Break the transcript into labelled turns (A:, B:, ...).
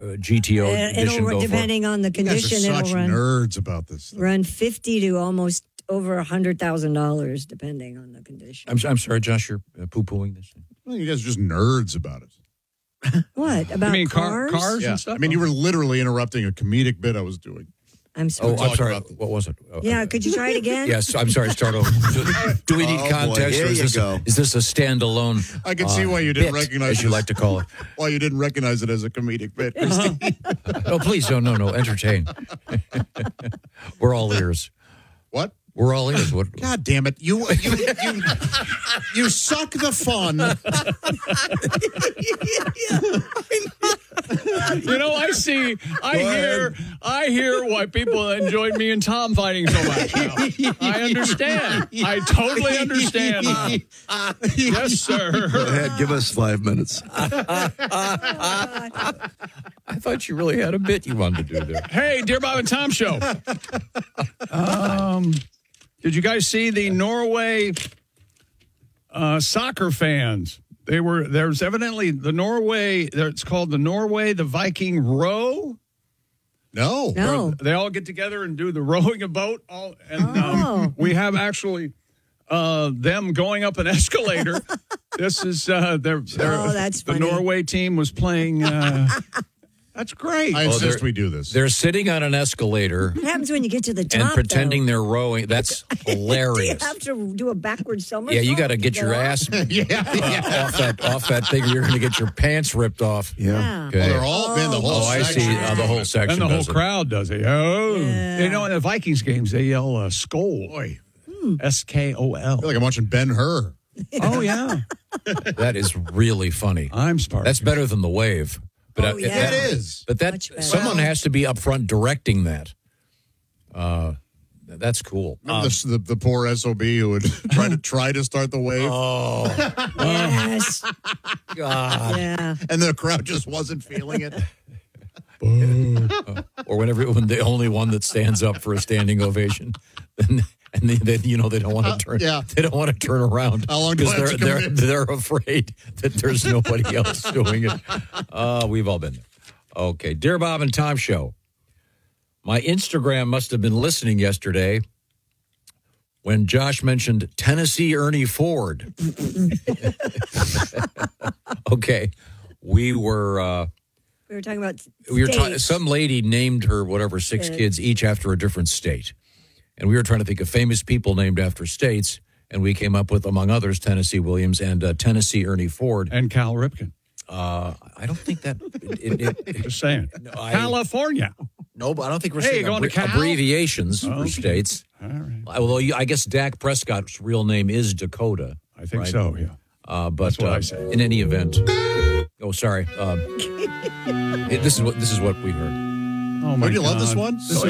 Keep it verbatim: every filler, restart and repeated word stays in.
A: uh, G T O
B: Uh,
A: edition
B: it'll,
A: go
B: depending
A: for?
B: on the
C: You guys are
B: condition,
C: such
B: it'll run
C: nerds about this stuff.
B: run fifty to almost over a hundred thousand dollars, depending on the condition.
A: I'm, I'm sorry, Josh, you're uh, poo-pooing this.
C: Well, you guys are just nerds about it.
B: What about
D: You mean car-
B: cars?
D: cars?
C: Yeah.
D: and stuff?
C: I mean, you were literally interrupting a comedic bit I was doing.
B: I'm
A: Oh,
B: sorry.
A: I'm
C: talking
A: sorry.
C: about the-
A: What was it? Oh,
B: yeah,
A: uh,
B: could you try it again?
A: Yes, I'm sorry. Start over. Do, do we need
E: Oh, boy.
A: context,
E: Here
A: or is
E: you
A: this,
E: go.
A: is this a standalone?
C: I can see
A: uh,
C: why you didn't
A: bit,
C: recognize
A: as you
C: this.
A: like to call it.
C: Why you didn't recognize it as a comedic bit, Christy.
A: Oh, please, no, no, no. Entertain. We're all ears.
C: What?
A: We're all ears. What?
C: God damn it. You you you, you suck the fun.
D: You know, I see, I hear, I hear why people enjoyed me and Tom fighting so much. Now. I understand. I totally understand. now. Yes, sir.
E: Go ahead, give us five minutes.
A: I thought you really had a bit you wanted to do there.
D: Hey, Dear Bob and Tom show. Um, did you guys see the Norway uh, soccer fans? They were there's evidently the Norway. It's called the Norway the Viking Row.
C: No.
B: No.
D: They all get together and do the rowing a boat. All and
B: Oh.
D: um, we have actually uh, them going up an escalator. This is uh, their, their
B: Oh, that's
D: the
B: funny.
D: Norway team was playing. Uh, that's great.
C: I insist
A: they're-
C: we do this.
A: They're sitting on an escalator
B: What happens when you get to the top?
A: and pretending
B: though?
A: they're rowing. That's
B: Do you
A: hilarious.
B: have to do a backward somersault?
A: Yeah, you got to
B: to
A: get your
B: off?
A: ass uh,
C: yeah, yeah.
A: off that off that thing. You're going to get your pants ripped off.
E: Yeah.
B: Yeah.
A: Okay.
C: Oh, they're all man, the whole
A: Oh, I see.
C: section.
A: Uh, the whole section.
D: And the whole
A: does it.
D: crowd does it. Oh,
B: Yeah.
D: you know, in the Vikings games, they yell uh, "Skol,"
C: Boy,
D: S K O
C: I
D: L.
C: feel like I'm watching Ben Hur.
D: Oh yeah,
A: That is really funny.
D: I'm Sparky.
A: That's better than the wave. But
B: Oh,
A: uh,
B: yeah.
A: that-
C: It is.
A: But that
B: Much better.
A: someone has to be up front directing that. Uh, that's cool.
C: Remember the, the the poor S O B who would try to try to start the wave,
A: Oh
B: Yes.
A: God!
B: Yeah.
C: and the crowd just wasn't feeling it.
A: Or whenever when the only one that stands up for a standing ovation, and and they, they, you know they don't want to turn.
C: yeah.
A: They don't want to turn around
C: How long do I
A: because
C: have
A: they're
C: to
A: they're
C: commit?
A: they're afraid that there's nobody else doing it. Uh, we've all been there. Okay, Dear Bob and Tom show. My Instagram must have been listening yesterday when Josh mentioned Tennessee Ernie Ford. Okay, we were. Uh,
B: We were talking about
A: we were ta-
B: states.
A: some lady named her whatever six
B: Uh,
A: kids each after a different state, and we were trying to think of famous people named after states, and we came up with, among others, Tennessee Williams and uh, Tennessee Ernie Ford.
D: and Cal Ripken.
A: Uh, I don't think that it, it, it,
D: Just saying,
A: I-
D: California.
A: no, but I don't think we're
D: Hey,
A: saying
D: you going to Cal?
A: abbreviations
D: Oh,
A: for
D: okay.
A: states.
D: All right,
A: Although you, I guess Dak Prescott's real name is Dakota.
D: I think
A: right?
D: so. Yeah.
A: Uh, but
D: That's what
A: uh,
D: I say.
A: in any event, oh sorry. Um, it- this is what this is what we heard.
D: Oh my
C: Don't you love this
D: God.
C: one?
D: This